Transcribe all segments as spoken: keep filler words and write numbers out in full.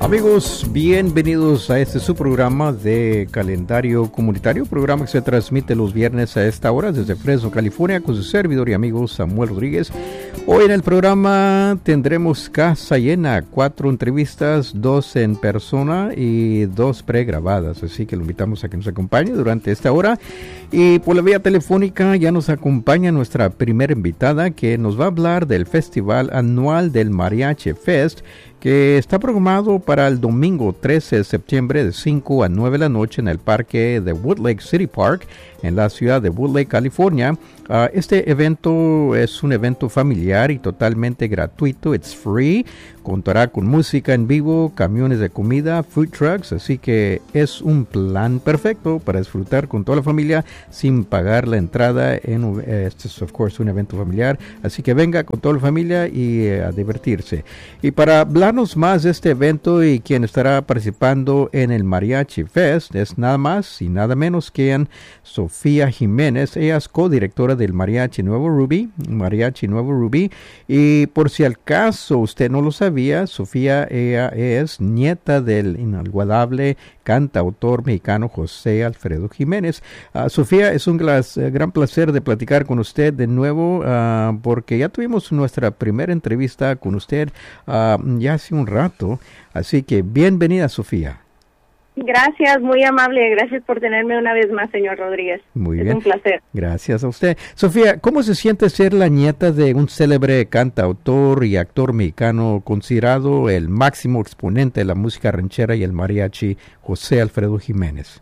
Amigos, bienvenidos a este su programa de calendario comunitario, programa que se transmite los viernes a esta hora desde Fresno, California, con su servidor y amigo Samuel Rodríguez. Hoy en el programa tendremos casa llena, cuatro entrevistas, dos en persona y dos pregrabadas, así que lo invitamos a que nos acompañe durante esta hora. Y por la vía telefónica ya nos acompaña nuestra primera invitada, que nos va a hablar del Festival Anual del Mariachi Fest, que está programado para el domingo trece de septiembre de cinco a nueve de la noche en el parque de Woodlake City Park en la ciudad de Woodlake, California. Uh, este evento es un evento familiar y totalmente gratuito. It's free. Contará con música en vivo, camiones de comida, food trucks, así que es un plan perfecto para disfrutar con toda la familia sin pagar la entrada. En, este es, of course, un evento familiar, así que venga con toda la familia y eh, a divertirse. Y para hablarnos más de este evento y quien estará participando en el Mariachi Fest es nada más y nada menos que en Sofía Jiménez. Ella es codirectora del Mariachi Nuevo Ruby, Mariachi Nuevo Ruby, y por si al caso usted no lo sabía, Sofía, ella es nieta del inigualable cantautor mexicano José Alfredo Jiménez. Uh, Sofía, es un glas, uh, gran placer de platicar con usted de nuevo, uh, porque ya tuvimos nuestra primera entrevista con usted uh, ya hace un rato, así que bienvenida, Sofía. Gracias, muy amable. Gracias por tenerme una vez más, señor Rodríguez. Muy bien. Es un placer. Gracias a usted. Sofía, ¿cómo se siente ser la nieta de un célebre cantautor y actor mexicano considerado el máximo exponente de la música ranchera y el mariachi, José Alfredo Jiménez?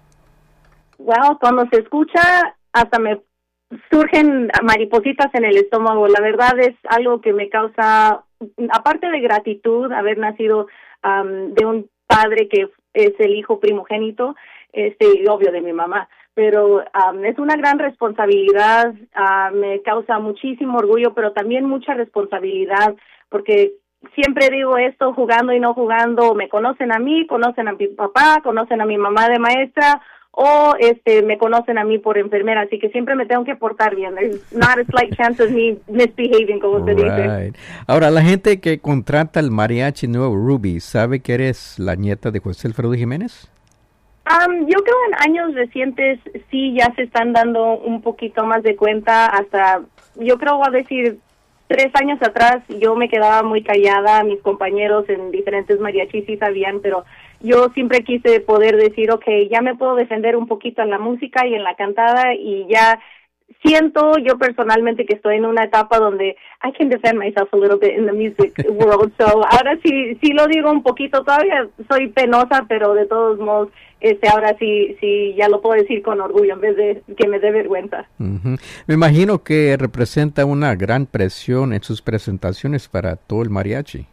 Wow, cuando se escucha, hasta me surgen maripositas en el estómago. La verdad es algo que me causa, aparte de gratitud, haber nacido um, de un padre que es el hijo primogénito, este, y obvio de mi mamá, pero um, es una gran responsabilidad, uh, me causa muchísimo orgullo, pero también mucha responsabilidad, porque siempre digo esto, jugando y no jugando, me conocen a mí, conocen a mi papá, conocen a mi mamá de maestra, o este me conocen a mí por enfermera, así que siempre me tengo que portar bien. There's not a slight chance of me misbehaving, como se right. dice. Ahora, la gente que contrata el Mariachi Nuevo Ruby, ¿sabe que eres la nieta de José Alfredo Jiménez? Um, yo creo en años recientes sí ya se están dando un poquito más de cuenta. Hasta, yo creo, voy a decir, tres años atrás yo me quedaba muy callada, mis compañeros en diferentes mariachis sí sabían, pero yo siempre quise poder decir, okay, ya me puedo defender un poquito en la música y en la cantada, y ya siento yo personalmente que estoy en una etapa donde I can defend myself a little bit in the music world. So ahora sí sí lo digo un poquito, todavía soy penosa, pero de todos modos este ahora sí sí ya lo puedo decir con orgullo en vez de que me dé vergüenza. Uh-huh. Me imagino que representa una gran presión en sus presentaciones para todo el mariachi.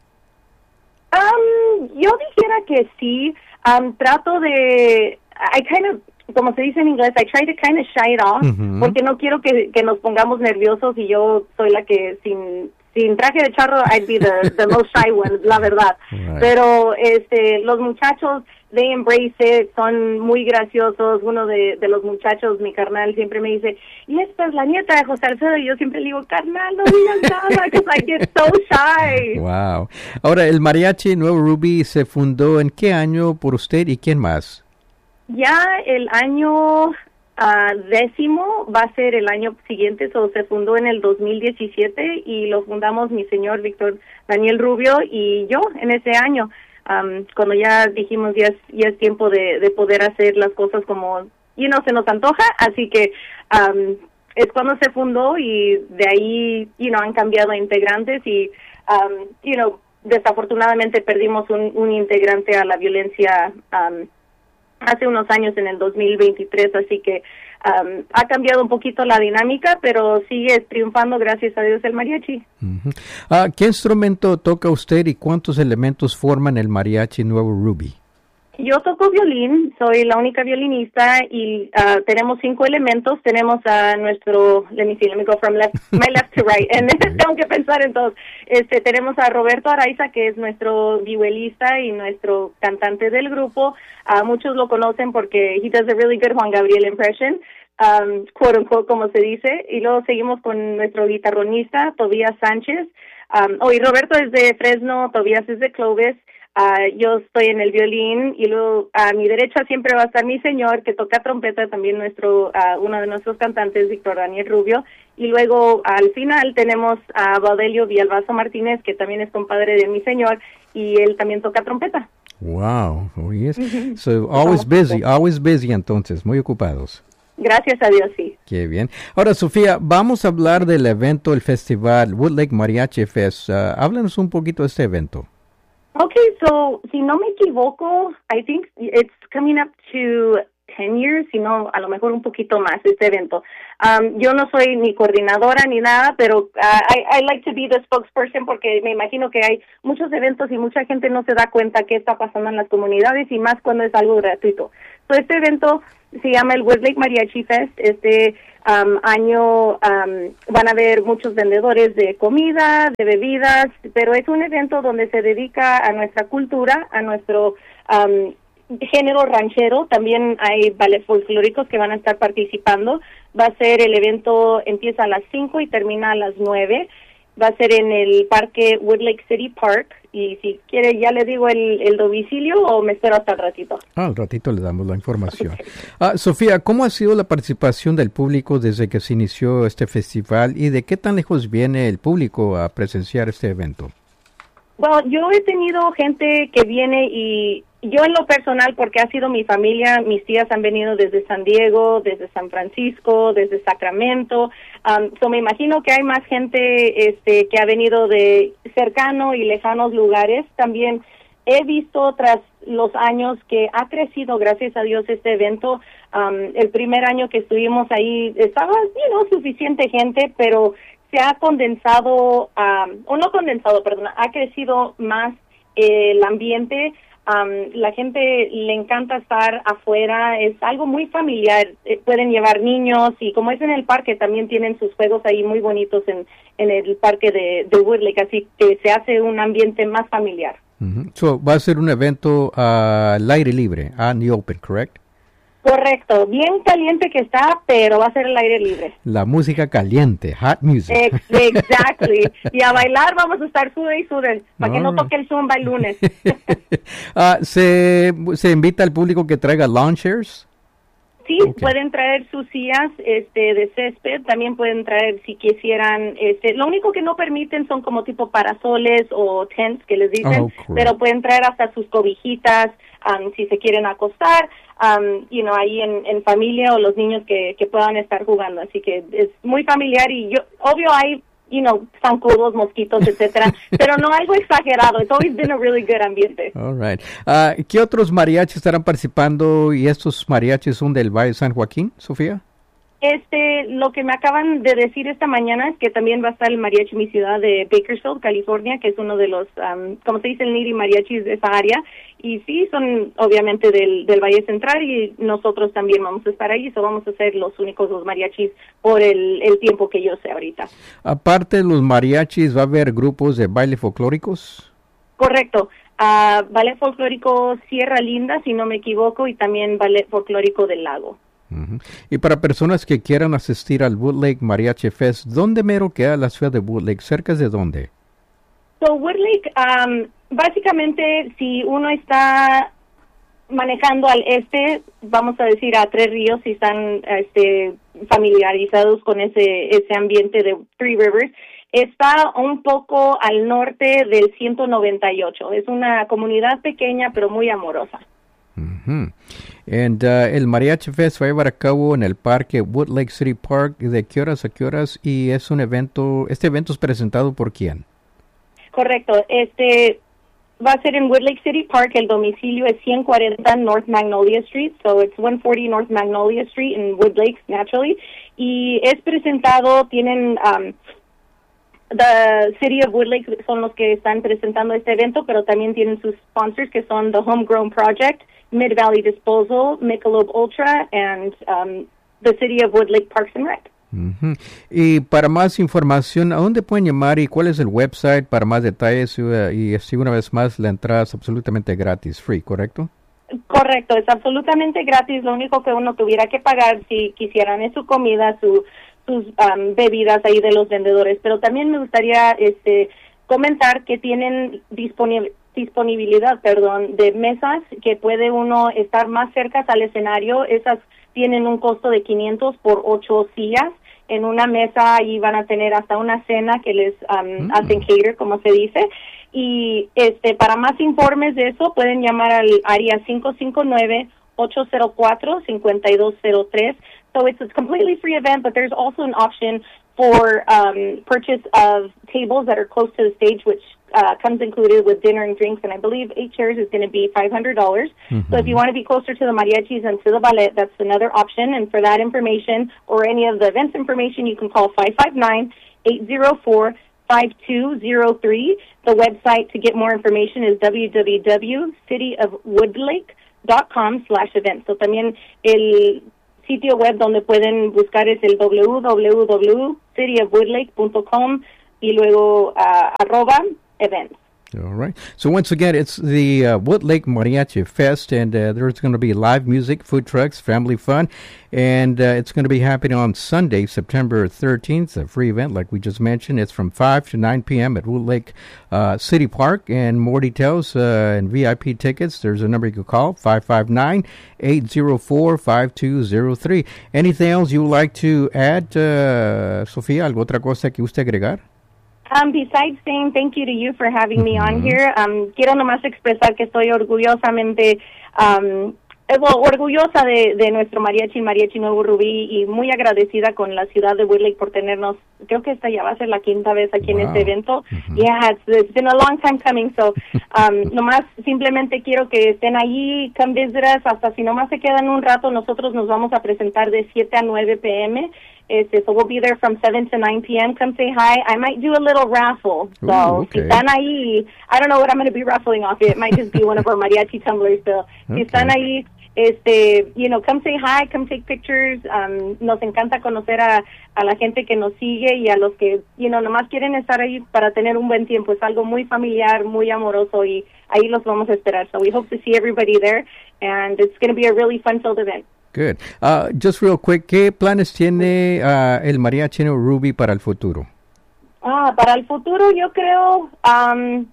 Um, yo dijera que sí. Um, trato de, I kind of, como se dice en inglés, I try to kind of shy it off, uh-huh. porque no quiero que, que nos pongamos nerviosos y yo soy la que sin sin traje de charro, I'd be the, the most shy one, la verdad. Right. Pero este los muchachos, they embrace it, son muy graciosos. Uno de, de los muchachos, mi carnal, siempre me dice, y esta es la nieta de José Alfredo, y yo siempre le digo, carnal, no digas nada, because I get so shy. Wow. Ahora, el Mariachi Nuevo Ruby se fundó ¿en qué año por usted y quién más? Ya el año uh, décimo va a ser el año siguiente, so se fundó en el dos mil diecisiete y lo fundamos mi señor Víctor Daniel Rubio y yo en ese año. Um, cuando ya dijimos ya es, ya es tiempo de, de poder hacer las cosas como, you know, se nos antoja, así que um, es cuando se fundó y de ahí, you know, han cambiado integrantes y, um, you know, desafortunadamente perdimos un, un integrante a la violencia um, hace unos años en el dos mil veintitrés, así que um, ha cambiado un poquito la dinámica, pero sigue triunfando, gracias a Dios, el mariachi. Uh-huh. Uh, ¿Qué instrumento toca usted y cuántos elementos forman el Mariachi Nuevo Ruby? Yo toco violín, soy la única violinista y uh, tenemos cinco elementos. Tenemos a nuestro, let me see, let me go from left, my left to right, and tengo que pensar en todos. Este, tenemos a Roberto Araiza, que es nuestro vihuelista y nuestro cantante del grupo. Uh, muchos lo conocen porque he does a really good Juan Gabriel impression, um, quote unquote, como se dice. Y luego seguimos con nuestro guitarronista, Tobías Sánchez. Um, oh, y Roberto es de Fresno, Tobías es de Clovis. Uh, yo estoy en el violín y luego a mi derecha siempre va a estar mi señor que toca trompeta, también nuestro uh, uno de nuestros cantantes, Víctor Daniel Rubio, y luego al final tenemos a Baudelio Villalbazo Martínez, que también es compadre de mi señor y él también toca trompeta. Wow, oh yes. So always busy, always busy entonces, muy ocupados. Gracias a Dios, sí. Qué bien. Ahora, Sofía, vamos a hablar del evento, el festival Woodlake Mariachi Fest. Uh, háblanos un poquito de este evento. Okay, so, si no me equivoco, I think it's coming up to ten years, si no, a lo mejor un poquito más, este evento. Um, yo no soy ni coordinadora ni nada, pero uh, I, I like to be the spokesperson porque me imagino que hay muchos eventos y mucha gente no se da cuenta qué está pasando en las comunidades y más cuando es algo gratuito. So, este evento se llama el Woodlake Mariachi Fest. Este um, año um, van a haber muchos vendedores de comida, de bebidas, pero es un evento donde se dedica a nuestra cultura, a nuestro um, género ranchero. También hay ballet folclóricos que van a estar participando. Va a ser el evento, empieza a las cinco y termina a las nueve. Va a ser en el parque Woodlake City Park. Y si quiere, ya le digo el, el domicilio o me espero hasta el ratito. Ah, al ratito le damos la información. Ah, Sofía, ¿cómo ha sido la participación del público desde que se inició este festival y de qué tan lejos viene el público a presenciar este evento? Bueno, yo he tenido gente que viene y yo en lo personal, porque ha sido mi familia, mis tías han venido desde San Diego, desde San Francisco, desde Sacramento, um, so me imagino que hay más gente este, que ha venido de cercano y lejanos lugares. También he visto tras los años que ha crecido, gracias a Dios, este evento. Um, el primer año que estuvimos ahí estaba, you know, suficiente gente, pero se ha condensado, um, o no condensado, perdón, ha crecido más eh, el ambiente. Um, la gente le encanta estar afuera, es algo muy familiar, eh, pueden llevar niños y como es en el parque también tienen sus juegos ahí muy bonitos en, en el parque de, de Woodlake, así que se hace un ambiente más familiar. Uh-huh. So, va a ser un evento uh, al aire libre, on the open, correct? Correcto, bien caliente que está, pero va a ser el aire libre. La música caliente, hot music. Ex- exactly. Y a bailar vamos a estar sude y sude, para que no toque el zumba el lunes. uh, ¿se, ¿Se invita al público que traiga lawn chairs? Sí, okay. Pueden traer sus sillas este, de césped, también pueden traer si quisieran, este, lo único que no permiten son como tipo parasoles o tents que les dicen, oh, cool. Pero pueden traer hasta sus cobijitas, um, si se quieren acostar, um, you know, ahí en, en familia o los niños que, que puedan estar jugando, así que es muy familiar y yo, obvio hay, you know, zancudos, mosquitos, etcétera, pero no algo exagerado. It's always been a really good ambiente. All right. Uh, ¿Qué otros mariachis estarán participando y estos mariachis son del Valle de San Joaquín, Sofía? Este, lo que me acaban de decir esta mañana es que también va a estar el mariachi mi ciudad de Bakersfield, California, que es uno de los, um, como se dice, el Niri mariachis de esa área. Y sí, son obviamente del, del Valle Central y nosotros también vamos a estar ahí, so vamos a ser los únicos dos mariachis por el, el tiempo que yo sé ahorita. Aparte de los mariachis, ¿va a haber grupos de baile folclóricos? Correcto. Uh, ballet folclórico Sierra Linda, si no me equivoco, y también ballet folclórico del Lago. Uh-huh. Y para personas que quieran asistir al Woodlake Mariachi Fest, ¿dónde mero queda la ciudad de Woodlake? ¿Cerca de dónde? So, Woodlake, um, básicamente, si uno está manejando al este, vamos a decir a Tres Ríos, si están este, familiarizados con ese, ese ambiente de Three Rivers, está un poco al norte del ciento noventa y ocho. Es una comunidad pequeña, pero muy amorosa. Uh-huh. And, uh, el Mariachi Fest va a llevar a cabo en el parque Woodlake City Park. ¿De qué horas a qué horas? Y es un evento, este evento es presentado por quién? Correcto, este va a ser en Woodlake City Park. El domicilio es ciento cuarenta North Magnolia Street, so it's one forty North Magnolia Street in Woodlake, naturally. Y es presentado, tienen um, the City of Woodlake son los que están presentando este evento, pero también tienen sus sponsors que son The Homegrown Project, Mid Valley Disposal, Michelob Ultra, and um, the City of Woodlake Parks and Rec. Uh-huh. Y para más información, ¿a dónde pueden llamar y cuál es el website para más detalles? Uh, y así una vez más, la entrada es absolutamente gratis, free, ¿correcto? Correcto, es absolutamente gratis. Lo único que uno tuviera que pagar si quisieran es su comida, su, sus um, bebidas ahí de los vendedores. Pero también me gustaría este comentar que tienen disponible disponibilidad, perdón, de mesas que puede uno estar más cerca al escenario. Esas tienen un costo de quinientos por ocho sillas. En una mesa ahí van a tener hasta una cena que les um, mm. hacen cater, como se dice. Y este para más informes de eso pueden llamar al área cinco cinco nueve, ocho cero cuatro, cinco dos cero tres. So it's a completely free event, but there's also an option for um, purchase of tables that are close to the stage, which uh, comes included with dinner and drinks. And I believe eight chairs is going to be five hundred dollars. Mm-hmm. So if you want to be closer to the mariachis and to the ballet, that's another option. And for that information or any of the events information, you can call five five nine, eight zero four, five two zero three. The website to get more information is w w w dot city of woodlake dot com slash events. So también el sitio web donde pueden buscar es el w w w dot city of woodlake dot com y luego uh, arroba events. All right. So once again, it's the uh, Woodlake Mariachi Fest, and uh, there's going to be live music, food trucks, family fun, and uh, it's going to be happening on Sunday, September thirteenth, a free event like we just mentioned. It's from five to nine p.m. at Woodlake uh, City Park, and more details uh, and V I P tickets, there's a number you can call, five five nine, eight zero four, five two zero three. Anything else you would like to add, uh, Sofía? ¿Algo otra cosa que usted agregar? Um, besides saying thank you to you for having me on here, um, quiero nomás expresar que estoy orgullosamente, um, eh, well, orgullosa de, de nuestro mariachi, Mariachi Nuevo Rubí, y muy agradecida con la ciudad de Woodlake por tenernos. Creo que esta ya va a ser la quinta vez aquí wow. en este evento. Mm-hmm. Yeah, it's, it's been a long time coming, so um, nomás simplemente quiero que estén allí, come visit us, hasta si nomás se quedan un rato, nosotros nos vamos a presentar de siete a nueve p.m., Este, so we'll be there from seven to nine p.m. Come say hi. I might do a little raffle. So Ooh, okay. si están ahí, I don't know what I'm going to be raffling off. It might just be one of our mariachi tumblers. So okay. si están ahí, este, you know, come say hi, come take pictures. Um, nos encanta conocer a, a la gente que nos sigue y a los que, you know, nomás quieren estar ahí para tener un buen tiempo. Es algo muy familiar, muy amoroso, y ahí los vamos a esperar. So we hope to see everybody there, and it's going to be a really fun-filled event. Good. Uh, just real quick, ¿qué planes tiene uh, el Mariachi Nuevo Rubí para el futuro? Ah, para el futuro yo creo um,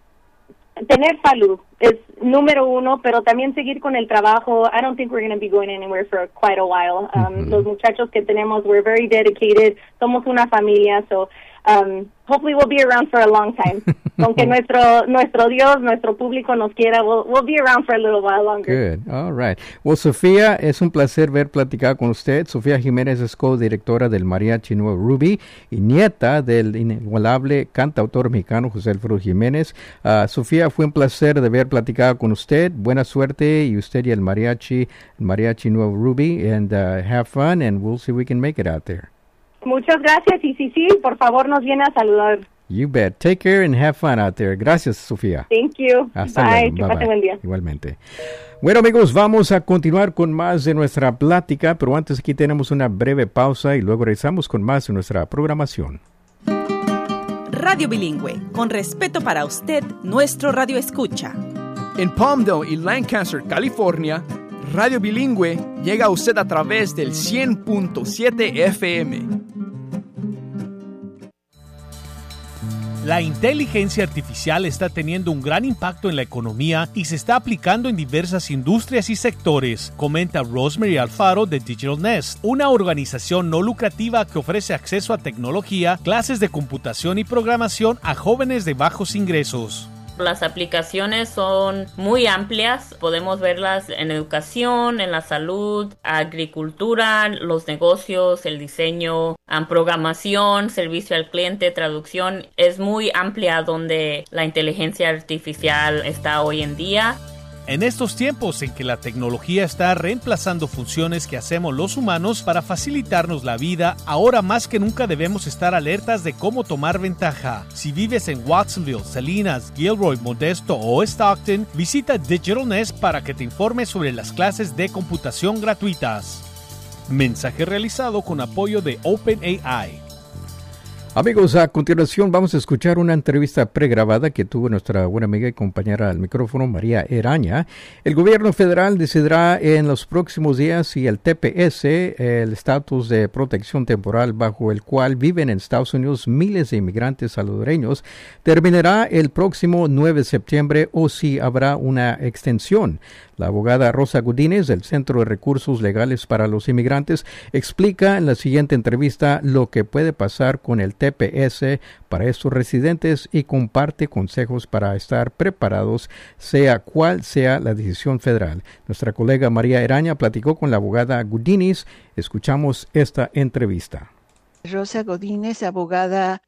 tener salud es número uno, pero también seguir con el trabajo. I don't think we're going to be going anywhere for quite a while. Um, mm-hmm. Los muchachos que tenemos, we're very dedicated. Somos una familia, so um, hopefully we'll be around for a long time. Aunque nuestro nuestro Dios, nuestro público nos quiera, we'll, we'll be around for a little while longer. Good. All right. Well, Sofía, es un placer ver platicar con usted. Sofía Jiménez es co-directora del Mariachi Nuevo Rubí y nieta del inigualable cantautor mexicano José Alfredo Jiménez. Uh, Sofía, fue un placer de ver platicar con usted. Buena suerte, y usted y el Mariachi, el Mariachi Nuevo Rubí, and uh, have fun, and we'll see if we can make it out there. Muchas gracias, y sí, sí, por favor nos viene a saludar. You bet. Take care and have fun out there. Gracias, Sofía. Thank you. Hasta bye. luego. Que bye, pase bye. buen día. Igualmente. Bueno, amigos, vamos a continuar con más de nuestra plática, pero antes aquí tenemos una breve pausa y luego regresamos con más de nuestra programación. Radio Bilingüe, con respeto para usted, nuestro radio escucha. En Palmdale y Lancaster, California, Radio Bilingüe llega a usted a través del cien punto siete F M. La inteligencia artificial está teniendo un gran impacto en la economía y se está aplicando en diversas industrias y sectores, comenta Rosemary Alfaro de Digital Nest, una organización no lucrativa que ofrece acceso a tecnología, clases de computación y programación a jóvenes de bajos ingresos. Las aplicaciones son muy amplias, podemos verlas en educación, en la salud, agricultura, los negocios, el diseño, programación, servicio al cliente, traducción. Es muy amplia donde la inteligencia artificial está hoy en día. En estos tiempos en que la tecnología está reemplazando funciones que hacemos los humanos para facilitarnos la vida, ahora más que nunca debemos estar alertas de cómo tomar ventaja. Si vives en Watsonville, Salinas, Gilroy, Modesto o Stockton, visita Digital Nest para que te informe sobre las clases de computación gratuitas. Mensaje realizado con apoyo de OpenAI. Amigos, a continuación vamos a escuchar una entrevista pregrabada que tuvo nuestra buena amiga y compañera al micrófono, María Eraña. El gobierno federal decidirá en los próximos días si el T P S, el estatus de protección temporal bajo el cual viven en Estados Unidos miles de inmigrantes salvadoreños, terminará el próximo nueve de septiembre o si habrá una extensión. La abogada Rosa Godínez del Centro de Recursos Legales para los Inmigrantes explica en la siguiente entrevista lo que puede pasar con el T P S para estos residentes y comparte consejos para estar preparados sea cual sea la decisión federal. Nuestra colega María Eraña platicó con la abogada Godínez. Escuchamos esta entrevista. Rosa Godínez, abogada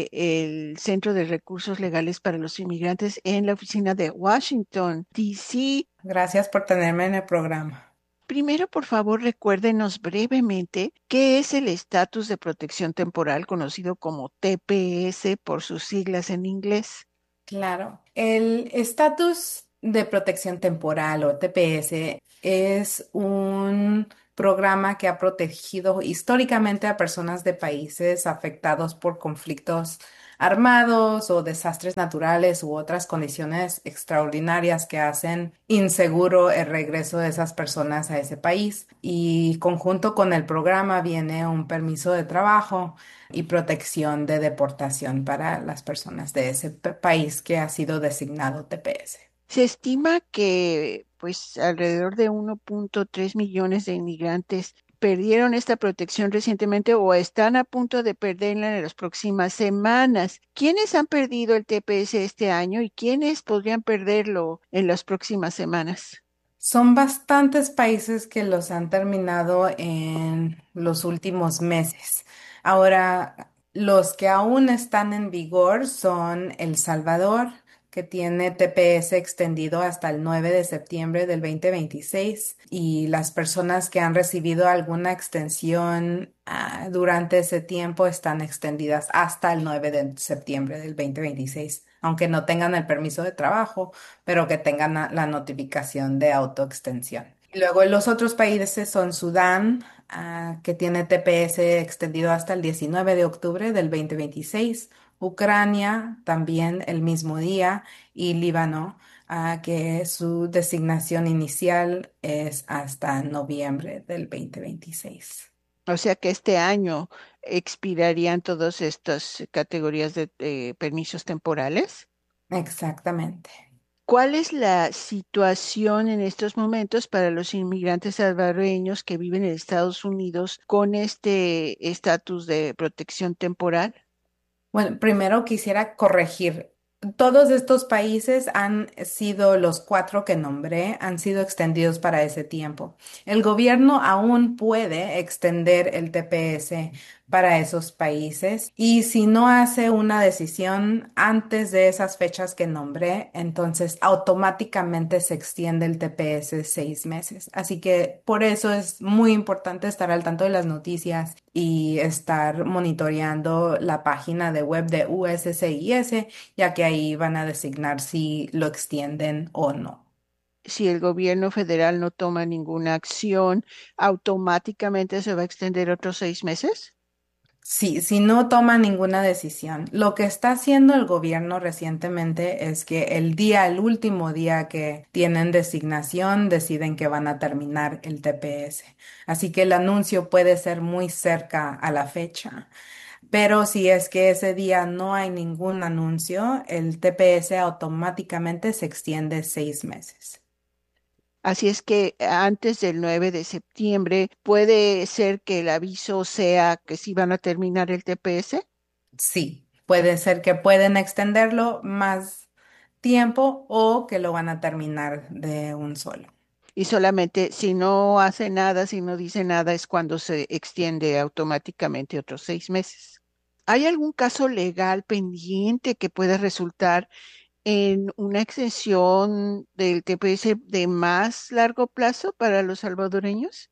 del Centro de Recursos Legales para los Inmigrantes en la oficina de Washington, D C. Gracias por tenerme en el programa. Primero, por favor, recuérdenos brevemente qué es el estatus de protección temporal, conocido como T P S por sus siglas en inglés. Claro, el estatus de protección temporal o T P S es un programa que ha protegido históricamente a personas de países afectados por conflictos armados o desastres naturales u otras condiciones extraordinarias que hacen inseguro el regreso de esas personas a ese país. Y conjunto con el programa viene un permiso de trabajo y protección de deportación para las personas de ese p- país que ha sido designado T P S. Se estima que pues alrededor de uno punto tres millones de inmigrantes perdieron esta protección recientemente o están a punto de perderla en las próximas semanas. ¿Quiénes han perdido el T P S este año y quiénes podrían perderlo en las próximas semanas? Son bastantes países que los han terminado en los últimos meses. Ahora, los que aún están en vigor son El Salvador, que tiene T P S extendido hasta el nueve de septiembre del dos mil veintiséis, y las personas que han recibido alguna extensión ah, durante ese tiempo están extendidas hasta el nueve de septiembre del dos mil veintiséis, aunque no tengan el permiso de trabajo, pero que tengan la la notificación de autoextensión. Y luego los otros países son Sudán, ah, que tiene T P S extendido hasta el diecinueve de octubre del dos mil veintiséis, Ucrania también el mismo día, y Líbano, ah, que su designación inicial es hasta noviembre del dos mil veintiséis. O sea que este año expirarían todas estas categorías de eh, permisos temporales. Exactamente. ¿Cuál es la situación en estos momentos para los inmigrantes salvadoreños que viven en Estados Unidos con este estatus de protección temporal? Bueno, primero quisiera corregir. Todos estos países han sido, los cuatro que nombré, han sido extendidos para ese tiempo. El gobierno aún puede extender el T P S para esos países, y si no hace una decisión antes de esas fechas que nombré, entonces automáticamente se extiende el T P S seis meses. Así que por eso es muy importante estar al tanto de las noticias y estar monitoreando la página de web de U S C I S, ya que ahí van a designar si lo extienden o no. Si el gobierno federal no toma ninguna acción, ¿automáticamente se va a extender otros seis meses? Sí, si no toma ninguna decisión. Lo que está haciendo el gobierno recientemente es que el día, el último día que tienen designación, deciden que van a terminar el T P S. Así que el anuncio puede ser muy cerca a la fecha. Pero si es que ese día no hay ningún anuncio, el T P S automáticamente se extiende seis meses. Así es que antes del nueve de septiembre puede ser que el aviso sea que sí van a terminar el T P S. Sí, puede ser que pueden extenderlo más tiempo o que lo van a terminar de un solo. Y solamente si no hace nada, si no dice nada, es cuando se extiende automáticamente otros seis meses. ¿Hay algún caso legal pendiente que pueda resultar en una extensión del T P S de más largo plazo para los salvadoreños?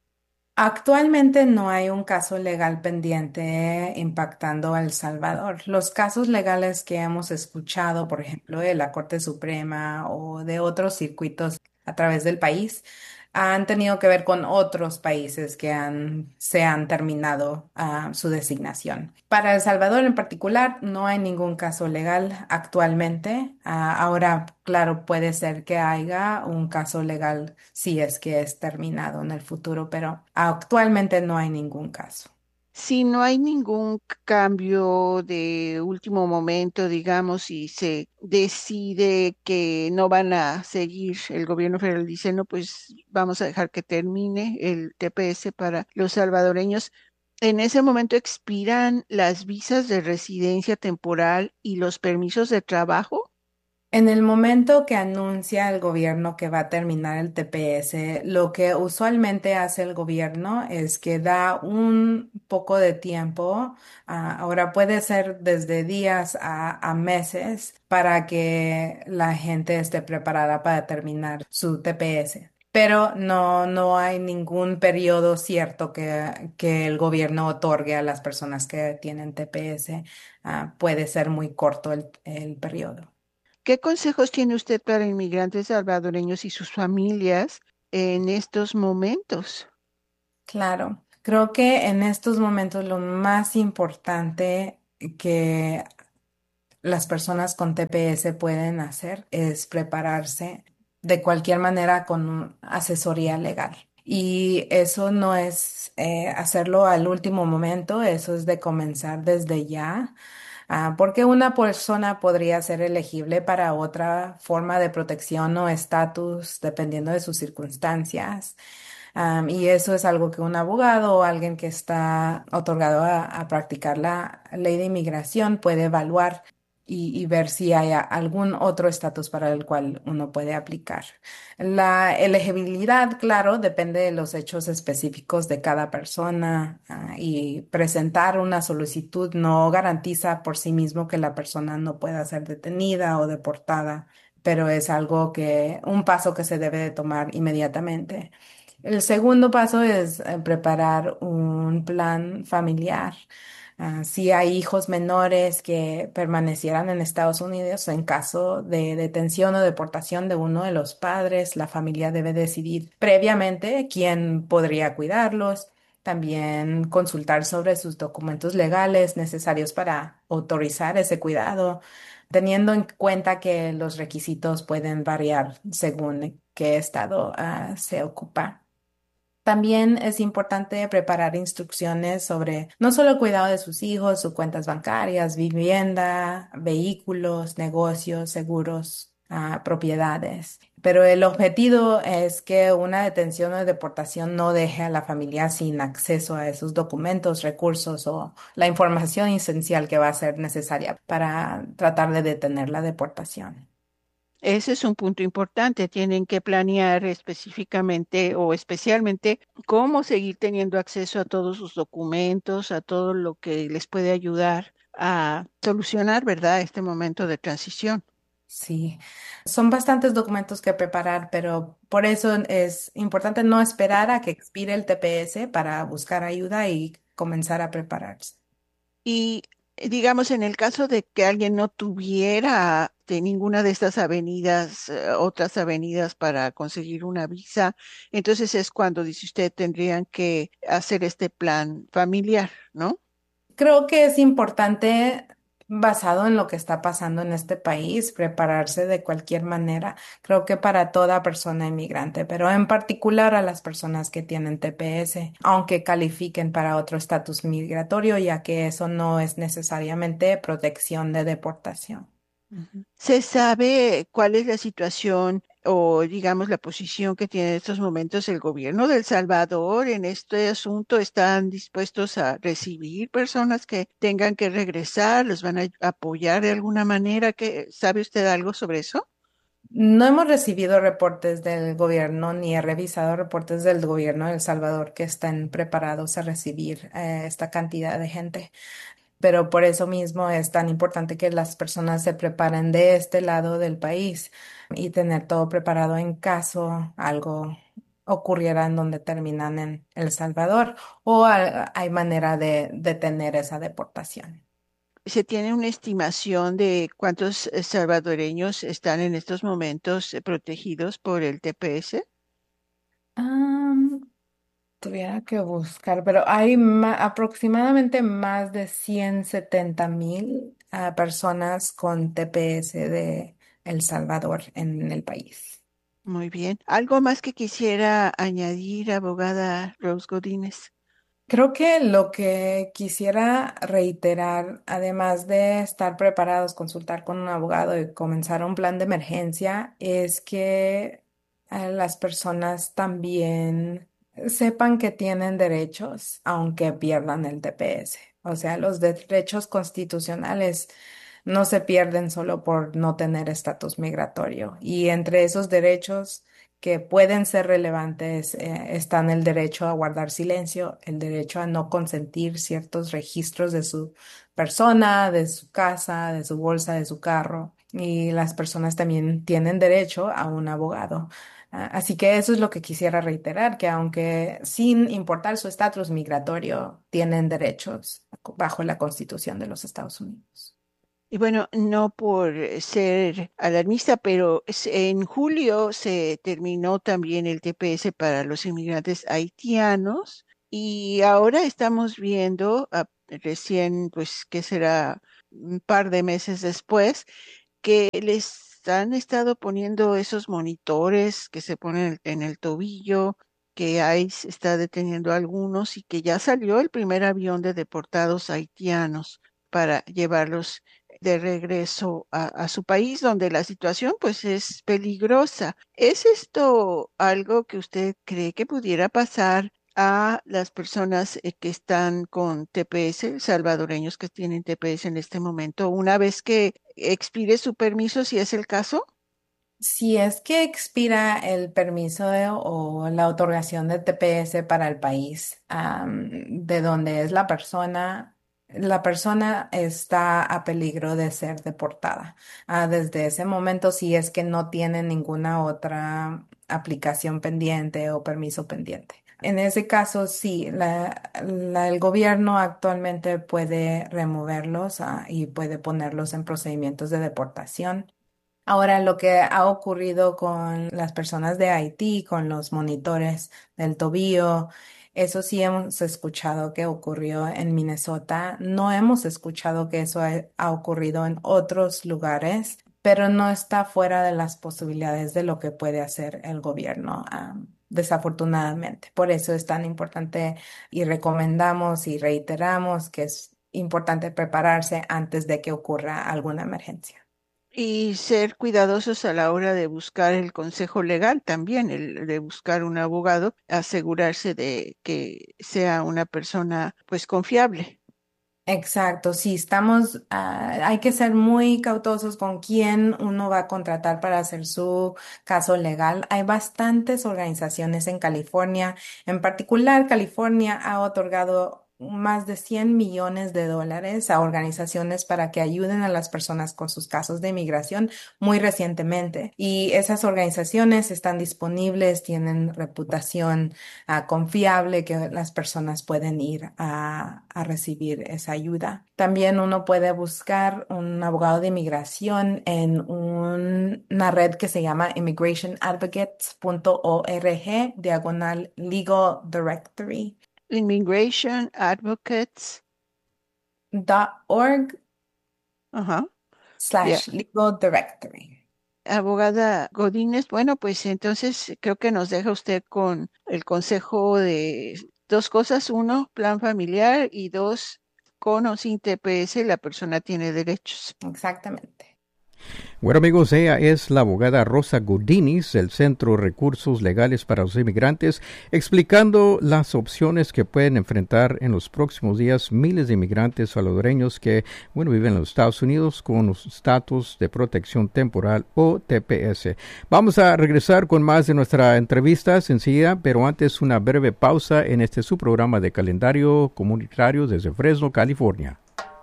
Actualmente no hay un caso legal pendiente impactando a El Salvador. Los casos legales que hemos escuchado, por ejemplo, de la Corte Suprema o de otros circuitos a través del país, han tenido que ver con otros países que han, se han terminado ah, su designación. Para El Salvador en particular, no hay ningún caso legal actualmente. Ah, ahora, claro, puede ser que haya un caso legal si es que es terminado en el futuro, pero actualmente no hay ningún caso. Si no hay ningún c- cambio de último momento, digamos, y se decide que no van a seguir, el gobierno federal dice, no, pues vamos a dejar que termine el T P S para los salvadoreños. En ese momento expiran las visas de residencia temporal y los permisos de trabajo. En el momento que anuncia el gobierno que va a terminar el T P S, lo que usualmente hace el gobierno es que da un poco de tiempo, ah, ahora puede ser desde días a, a meses, para que la gente esté preparada para terminar su T P S. Pero no, no hay ningún periodo cierto que, que el gobierno otorgue a las personas que tienen T P S. Ah, puede ser muy corto el el periodo. ¿Qué consejos tiene usted para inmigrantes salvadoreños y sus familias en estos momentos? Claro, creo que en estos momentos lo más importante que las personas con T P S pueden hacer es prepararse de cualquier manera con un- asesoría legal. Y eso no es eh, hacerlo al último momento, eso es de comenzar desde ya. Ah, porque una persona podría ser elegible para otra forma de protección o estatus dependiendo de sus circunstancias. Am, y eso es algo que un abogado o alguien que está otorgado a, a practicar la ley de inmigración puede evaluar y, y ver si hay a- algún otro estatus para el cual uno puede aplicar. La elegibilidad, claro, depende de los hechos específicos de cada persona, ah, y presentar una solicitud no garantiza por sí mismo que la persona no pueda ser detenida o deportada, pero es algo que, un paso que se debe de tomar inmediatamente. El segundo paso es eh, preparar un plan familiar. Ah, si hay hijos menores que permanecieran en Estados Unidos en caso de detención o deportación de uno de los padres, la familia debe decidir previamente quién podría cuidarlos. También consultar sobre sus documentos legales necesarios para autorizar ese cuidado, teniendo en cuenta que los requisitos pueden variar según qué estado ah, se ocupa. También es importante preparar instrucciones sobre no solo el cuidado de sus hijos, sus cuentas bancarias, vivienda, vehículos, negocios, seguros, ah, propiedades. Pero el objetivo es que una detención o deportación no deje a la familia sin acceso a esos documentos, recursos o la información esencial que va a ser necesaria para tratar de detener la deportación. Ese es un punto importante. Tienen que planear específicamente o especialmente cómo seguir teniendo acceso a todos sus documentos, a todo lo que les puede ayudar a solucionar, ¿verdad?, este momento de transición. Sí, son bastantes documentos que preparar, pero por eso es importante no esperar a que expire el T P S para buscar ayuda y comenzar a prepararse. Y eh, digamos, en el caso de que alguien no tuviera de ninguna de estas avenidas, eh, otras avenidas para conseguir una visa, entonces es cuando, dice usted, tendrían que hacer este plan familiar, ¿no? Creo que es importante, basado en lo que está pasando en este país, prepararse de cualquier manera. Creo que para toda persona inmigrante, pero en particular a las personas que tienen T P S, aunque califiquen para otro estatus migratorio, ya que eso no es necesariamente protección de deportación. Ujú. ¿Se sabe cuál es la situación o, digamos, la posición que tiene en estos momentos el gobierno de El Salvador en este asunto? ¿Están dispuestos a recibir personas que tengan que regresar? ¿Los van a apoyar de alguna manera? ¿Qué, sabe usted algo sobre eso? No hemos recibido reportes del gobierno ni he revisado reportes del gobierno de El Salvador que estén preparados a recibir eh, esta cantidad de gente. Pero por eso mismo es tan importante que las personas se preparen de este lado del país y tener todo preparado en caso algo ocurriera en donde terminan en El Salvador o a- hay manera de detener esa deportación. ¿Se tiene una estimación de cuántos eh, salvadoreños están en estos momentos eh, protegidos por el T P S? Um, tuviera que buscar, pero hay ma- aproximadamente más de ciento setenta mil ah, personas con T P S de El Salvador en el país. Muy bien. ¿Algo más que quisiera añadir, abogada Rose Godínez? Creo que lo que quisiera reiterar, además de estar preparados, consultar con un abogado y comenzar un plan de emergencia, es que eh, las personas también sepan que tienen derechos, aunque pierdan el T P S. O sea, los derechos constitucionales no se pierden solo por no tener estatus migratorio. Y entre esos derechos que pueden ser relevantes, eh, están el derecho a guardar silencio, el derecho a no consentir ciertos registros de su persona, de su casa, de su bolsa, de su carro. Y las personas también tienen derecho a un abogado. Ah, Así que eso es lo que quisiera reiterar, que aunque sin importar su estatus migratorio, tienen derechos bajo la Constitución de los Estados Unidos. Y bueno, no por eh, ser alarmista, pero es- en julio se terminó también el T P S para los inmigrantes haitianos y ahora estamos viendo, ah, recién, pues, que será un par de meses después, que les han estado poniendo esos monitores que se ponen en el tobillo, que ICE está deteniendo a algunos y que ya salió el primer avión de deportados haitianos para llevarlos de regreso a, a su país, donde la situación pues es peligrosa. ¿Es esto algo que usted cree que pudiera pasar a las personas eh, que están con T P S, salvadoreños que tienen T P S en este momento, una vez que expire su permiso, si es el caso? Si es que expira el permiso de- o la otorgación de T P S para el país, am, de donde es la persona, la persona está a peligro de ser deportada. Ah, desde ese momento, si es que no tiene ninguna otra aplicación pendiente o permiso pendiente. En ese caso, sí, la- la- el gobierno actualmente puede removerlos, ah, y puede ponerlos en procedimientos de deportación. Ahora, lo que ha ocurrido con las personas de Haití, con los monitores del tobillo, eso sí hemos escuchado que ocurrió en Minnesota. No hemos escuchado que eso ha, ha ocurrido en otros lugares, pero no está fuera de las posibilidades de lo que puede hacer el gobierno, am, desafortunadamente. Por eso es tan importante y recomendamos y reiteramos que es importante prepararse antes de que ocurra alguna emergencia. Y ser cuidadosos a la hora de buscar el consejo legal también, el de buscar un abogado, asegurarse de que sea una persona pues confiable. Exacto, sí, estamos, ah, hay que ser muy cautosos con quién uno va a contratar para hacer su caso legal. Hay bastantes organizaciones en California, en particular California ha otorgado más de cien millones de dólares a organizaciones para que ayuden a las personas con sus casos de inmigración muy recientemente. Y esas organizaciones están disponibles, tienen reputación ah, confiable que las personas pueden ir a, a recibir esa ayuda. También uno puede buscar un abogado de inmigración en un- una red que se llama immigration advocates punto org, diagonal legal directory. Immigration Advocates. dot org Ajá. Ya. slash legal directory. Abogada Godínez, bueno, pues entonces creo que nos deja usted con el consejo de dos cosas. Uno, plan familiar y dos, con o sin T P S, la persona tiene derechos. Exactamente. Bueno amigos, ella es la abogada Rosa Godínez del Centro de Recursos Legales para los Inmigrantes, explicando las opciones que pueden enfrentar en los próximos días miles de inmigrantes salvadoreños que, bueno, viven en los Estados Unidos con los estatus de protección temporal o T P S. Vamos a regresar con más de nuestra entrevista enseguida, pero antes una breve pausa en este su programa de calendario comunitario desde Fresno, California.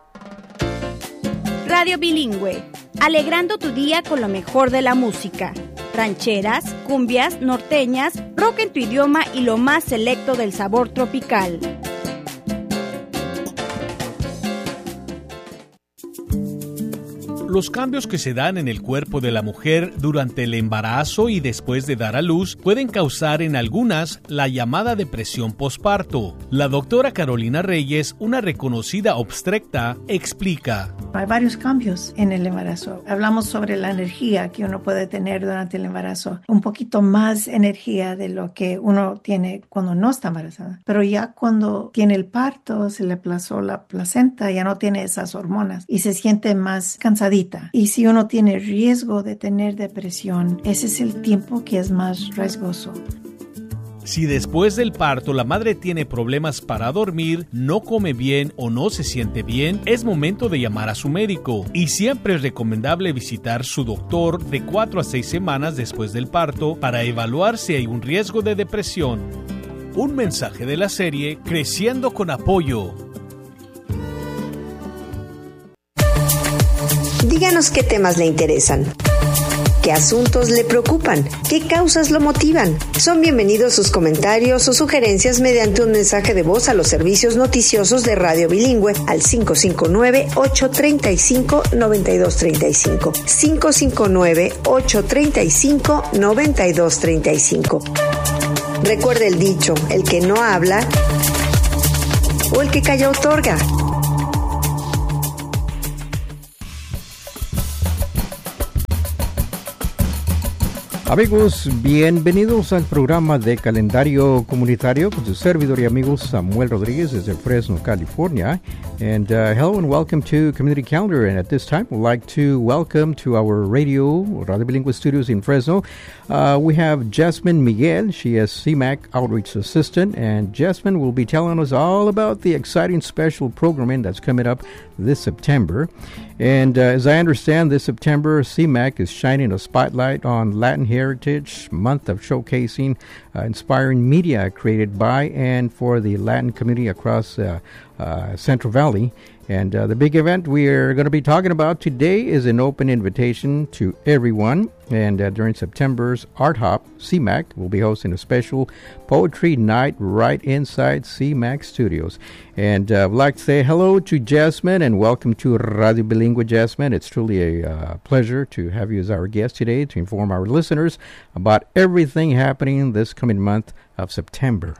Radio Bilingüe, alegrando tu día con lo mejor de la música. Rancheras, cumbias, norteñas, rock en tu idioma y lo más selecto del sabor tropical. Los cambios que se dan en el cuerpo de la mujer durante el embarazo y después de dar a luz pueden causar en algunas la llamada depresión posparto. La doctora Carolina Reyes, una reconocida obstetra, explica. Hay varios cambios en el embarazo. Hablamos sobre la energía que uno puede tener durante el embarazo. Un poquito más energía de lo que uno tiene cuando no está embarazada. Pero ya cuando tiene el parto, se le aplazó la placenta, ya no tiene esas hormonas y se siente más cansadita. Y si uno tiene riesgo de tener depresión, ese es el tiempo que es más riesgoso. Si después del parto la madre tiene problemas para dormir, no come bien o no se siente bien, es momento de llamar a su médico. Y siempre es recomendable visitar su doctor de cuatro a seis semanas después del parto para evaluar si hay un riesgo de depresión. Un mensaje de la serie Creciendo con Apoyo. Díganos qué temas le interesan. ¿Qué asuntos le preocupan? ¿Qué causas lo motivan? Son bienvenidos sus comentarios o sugerencias mediante un mensaje de voz a los servicios noticiosos de Radio Bilingüe al cinco cinco nueve, ocho tres cinco, nueve dos tres cinco. cinco cinco nueve, ocho tres cinco, nueve dos tres cinco. Recuerde el dicho, el que no habla o el que calla otorga. Amigos, bienvenidos al programa de Calendario Comunitario con su servidor y amigo Samuel Rodríguez desde Fresno, California. And uh, hello and welcome to Community Calendar. And at this time, we'd like to welcome to our radio, Radio Bilingüe studios in Fresno. Uh, we have Jasmine Miguel. She is C M A C Outreach Assistant. And Jasmine will be telling us all about the exciting special programming that's coming up this September. And uh, as I understand, this September, C M A C is shining a spotlight on Latin Heritage Month of showcasing uh, inspiring media created by and for the Latin community across uh, uh, Central Valley. And uh, the big event we are going to be talking about today is an open invitation to everyone. And uh, during September's Art Hop, C M A C will be hosting a special poetry night right inside C M A C Studios. And uh, I'd like to say hello to Jasmine and welcome to Radio Bilingüe, Jasmine. It's truly a uh, pleasure to have you as our guest today to inform our listeners about everything happening this coming month of September.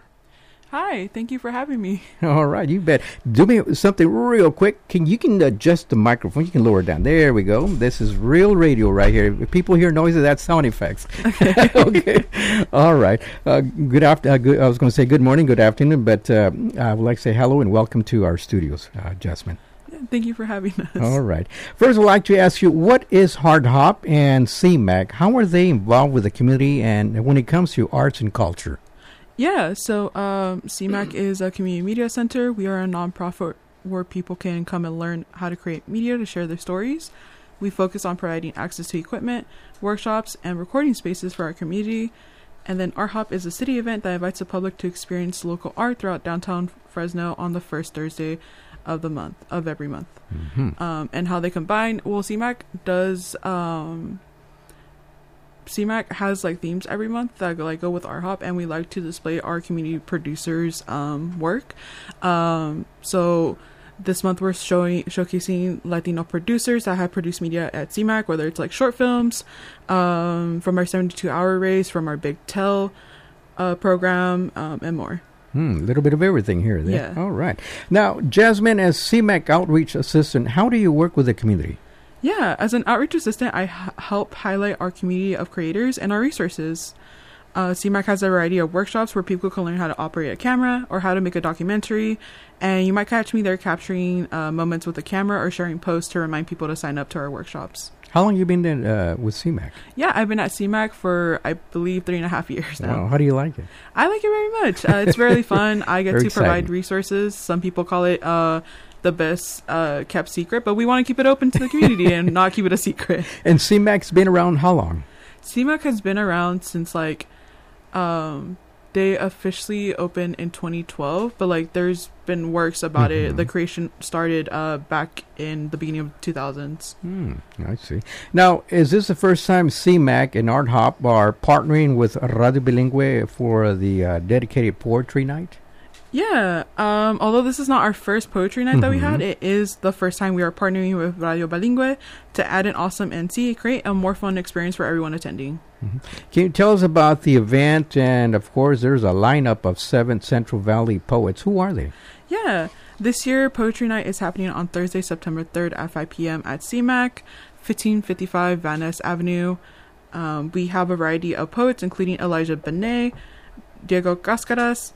Hi, thank you for having me. All right, you bet. Do me something real quick. Can you can adjust the microphone? You can lower it down. There we go. This is real radio right here. If people hear noises, that's sound effects. Okay. Okay. All right. Uh, good after. Uh, good, I was going to say good morning, good afternoon, but uh, I would like to say hello and welcome to our studios, uh, Jasmine. Yeah, thank you for having us. All right. First, I'd like to ask you, what is Art Hop and C M A C? How are they involved with the community and when it comes to arts and culture? Yeah, so um, C M A C is a community media center. We are a nonprofit where people can come and learn how to create media to share their stories. We focus on providing access to equipment, workshops, and recording spaces for our community. And then Art Hop is a city event that invites the public to experience local art throughout downtown Fresno on the first Thursday of the month, of every month. Mm-hmm. Um, and how they combine, well, C M A C does... Um, C M A C has like themes every month that like go with Art Hop, and we like to display our community producers' um, work. Um, so this month we're showing showcasing Latino producers that have produced media at C M A C, whether it's like short films um, from our seventy-two hour race, from our Big Tell uh, program, um, and more. A hmm, little bit of everything here. Then. Yeah. All right. Now, Jasmine, as C M A C Outreach Assistant, how do you work with the community? Yeah, as an outreach assistant, I h- help highlight our community of creators and our resources. Uh, C M A C has a variety of workshops where people can learn how to operate a camera or how to make a documentary. And you might catch me there capturing uh, moments with the camera or sharing posts to remind people to sign up to our workshops. How long have you been in, uh, with C M A C? Yeah, I've been at C M A C for, I believe, three and a half years now. Wow, how do you like it? I like it very much. Uh, it's really fun. I get Very to exciting. provide resources. Some people call it... Uh, the best uh, kept secret, but we want to keep it open to the community and not keep it a secret. And C M A C's been around how long? C M A C has been around since like um, they officially opened in twenty twelve, but like there's been works about mm-hmm. it. The creation started uh, back in the beginning of two thousands. Hmm, I see. Now, is this the first time C M A C and Art Hop are partnering with Radio Bilingüe for the uh, dedicated poetry night? Yeah, um, although this is not our first poetry night mm-hmm. that we had, it is the first time we are partnering with Radio Bilingüe to add an awesome M C, create a more fun experience for everyone attending. Mm-hmm. Can you tell us about the event? And, of course, there's a lineup of seven Central Valley poets. Who are they? Yeah, this year, Poetry Night is happening on Thursday, September third at five p.m. at C MAC, fifteen fifty-five Van Ness Avenue. Um, we have a variety of poets, including Elijah Benet, Diego Cascaras,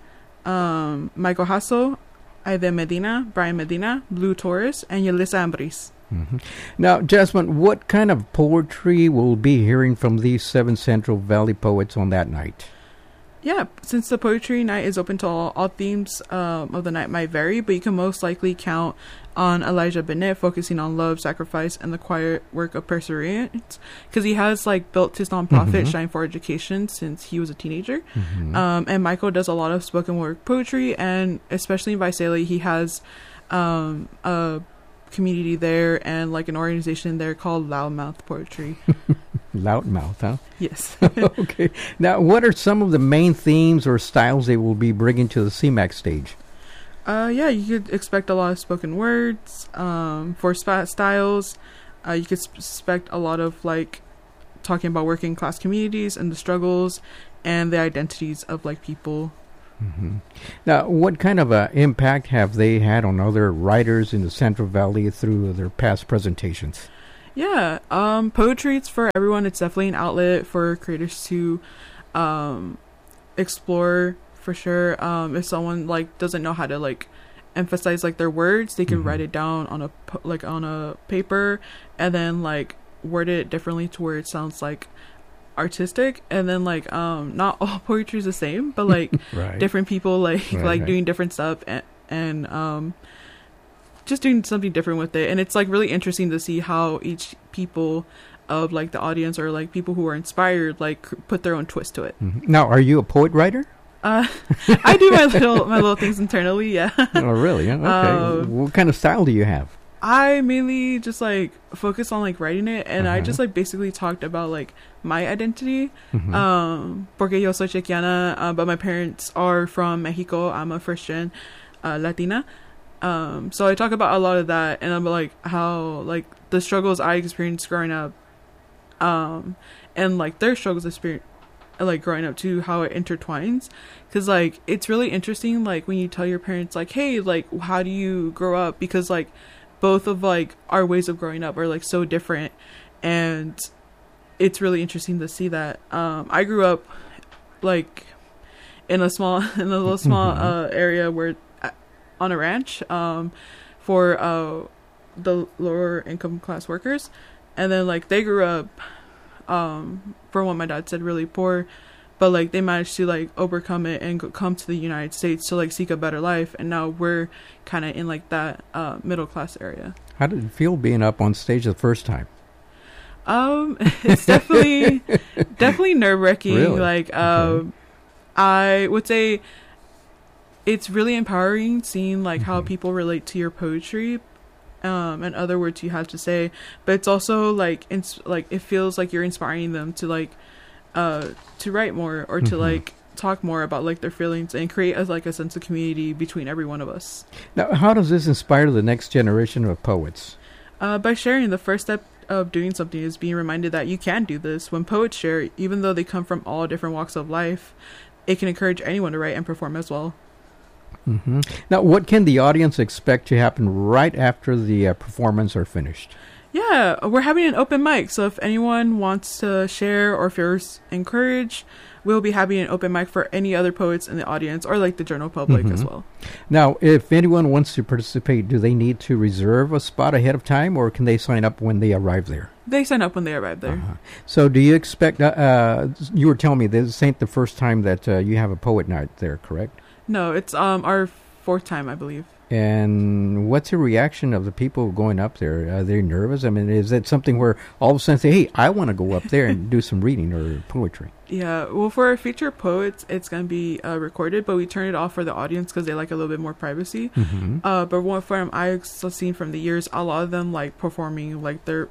Um, Michael Hasso, Aide Medina, Brian Medina, Blue Torres, and Yelisa Ambris. Mm-hmm. Now, Jasmine, what kind of poetry will be hearing from these seven Central Valley poets on that night? Yeah, since the poetry night is open to all, all themes um, of the night might vary, but you can most likely count on Elijah Benet focusing on love, sacrifice, and the quiet work of perseverance, because he has like built his nonprofit mm-hmm. Shine for Education since he was a teenager. Mm-hmm. Um, and Michael does a lot of spoken word poetry, and especially in Visalia, he has um, a community there and like an organization there called Loudmouth Poetry. Loudmouth, huh? Yes. Okay. Now, what are some of the main themes or styles they will be bringing to the C MAC stage? Uh, yeah, you could expect a lot of spoken words. Um, for sp- styles, uh, you could sp- expect a lot of like talking about working class communities and the struggles and the identities of like people. Mm-hmm. Now, what kind of uh, impact have they had on other writers in the Central Valley through their past presentations? Yeah, um, poetry, it's for everyone. It's definitely an outlet for creators to um, explore, for sure. Um, if someone like doesn't know how to like emphasize like their words, they can mm-hmm. write it down on a like on a paper and then like word it differently to where it sounds like artistic. And then like um, not all poetry is the same, but like right. different people like right, like right. doing different stuff and and um. just doing something different with it. And it's like really interesting to see how each people of like the audience or like people who are inspired like put their own twist to it. Mm-hmm. Now, are you a poet writer? Uh, I do my little my little things internally, yeah. Oh, really? Okay. Um, what kind of style do you have? I mainly just like focus on like writing it, and uh-huh. I just like basically talked about like my identity. Mm-hmm. Um, porque yo soy Chequiana, uh, but my parents are from Mexico. I'm a first gen uh, Latina. Um, so I talk about a lot of that, and I'm like how like the struggles I experienced growing up, um, and like their struggles experience like growing up too, how it intertwines. Because like it's really interesting like when you tell your parents like, hey, like how do you grow up, because like both of like our ways of growing up are like so different, and it's really interesting to see that. um I grew up like in a small in a little small uh area where on a ranch um for uh the lower income class workers, and then like they grew up um from what my dad said really poor, but like they managed to like overcome it and go- come to the United States to like seek a better life, and now we're kind of in like that uh middle class area. How did it feel being up on stage the first time? Um it's definitely definitely nerve-wracking. Really? Like um okay. I would say it's really empowering seeing like mm-hmm. how people relate to your poetry um and other words you have to say, but it's also like ins- like it feels like you're inspiring them to like uh to write more or mm-hmm. to like talk more about like their feelings and create as like a sense of community between every one of us. Now, how does this inspire the next generation of poets? Uh by sharing. The first step of doing something is being reminded that you can do this. When poets share, even though they come from all different walks of life, it can encourage anyone to write and perform as well. Mm-hmm. Now, what can the audience expect to happen right after the uh, performance are finished? Yeah, we're having an open mic, so if anyone wants to share or if you're encouraged, we'll be having an open mic for any other poets in the audience or like the general public mm-hmm. as well. Now, if anyone wants to participate, do they need to reserve a spot ahead of time, or can they sign up when they arrive there? They sign up when they arrive there. Uh-huh. So do you expect, uh, uh, you were telling me this ain't the first time that uh, you have a poet night there, correct? No, it's um our fourth time, I believe. And what's the reaction of the people going up there? Are they nervous? I mean, is that something where all of a sudden say, hey, I want to go up there and do some reading or poetry? Yeah, well, for our featured poets, it's going to be uh, recorded, but we turn it off for the audience because they like a little bit more privacy. Mm-hmm. Uh, but what from I've seen from the years, a lot of them like performing like their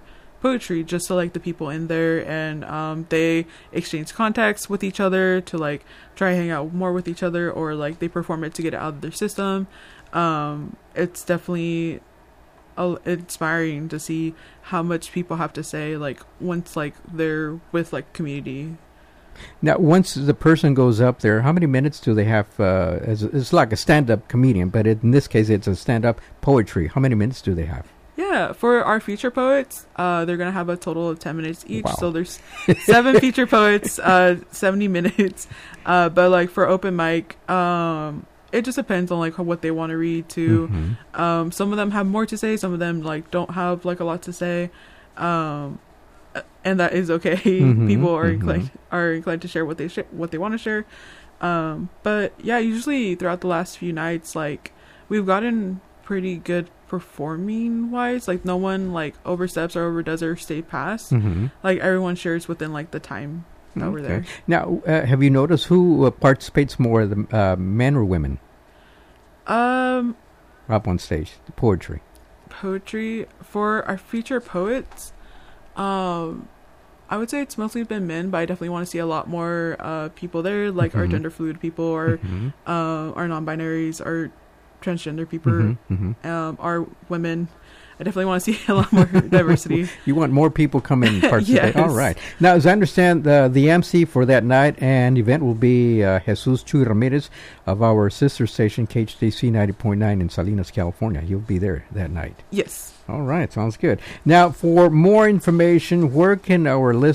poetry just to like the people in there, and um, they exchange contacts with each other to like try hang out more with each other, or like they perform it to get it out of their system. Um, it's definitely uh, inspiring to see how much people have to say like once like they're with like community. Now, once the person goes up there, how many minutes do they have? Uh, as a, it's like a stand-up comedian, but in this case, it's a stand-up poetry. How many minutes do they have? Yeah, for our feature poets, uh, they're going to have a total of ten minutes each. Wow. So there's seven feature poets, uh, seventy minutes. Uh, but like for open mic, um, it just depends on like what they want to read too. Mm-hmm. Um, some of them have more to say. Some of them like don't have like a lot to say. Um, and that is okay. Mm-hmm, People are mm-hmm. inclined are inclined to share what they sh- what they want to share. Um, but yeah, usually throughout the last few nights, like we've gotten pretty good performing wise. Like no one like oversteps or overdoes or stay past. Mm-hmm. Like everyone shares within like the time that okay. we're there. Now, uh, have you noticed who uh, participates more, the uh, men or women? Um, up on stage, the poetry. Poetry for our feature poets. Um, I would say it's mostly been men, but I definitely want to see a lot more uh, people there, like mm-hmm. our gender fluid people, or mm-hmm. uh, our non-binaries, our transgender people, mm-hmm. Mm-hmm. Um, our women. I definitely want to see a lot more diversity. You want more people come in and participate. Yes. All right. Now, as I understand, uh, the M C for that night and event will be uh, Jesus Chuy Ramirez of our sister station, K H D C ninety point nine in Salinas, California. You'll be there that night. Yes. All right. Sounds good. Now, for more information, where can our listeners